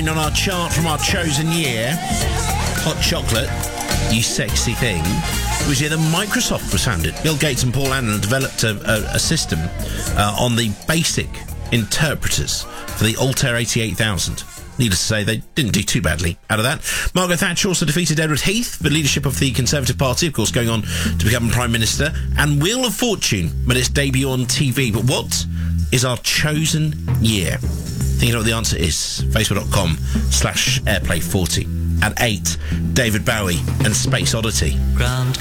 9 on our chart from our chosen year, hot chocolate, you sexy thing, was the year that Microsoft was founded. Bill Gates and Paul Allen developed a system on the basic interpreters for the Altair 88,000. Needless to say, they didn't do too badly out of that. Margaret Thatcher also defeated Edward Heath for leadership of the Conservative Party, of course, going on to become Prime Minister. And Wheel of Fortune made its debut on TV. But what is our chosen year? Think you know what the answer is? Facebook.com/Airplay40. At 8, David Bowie and Space Oddity.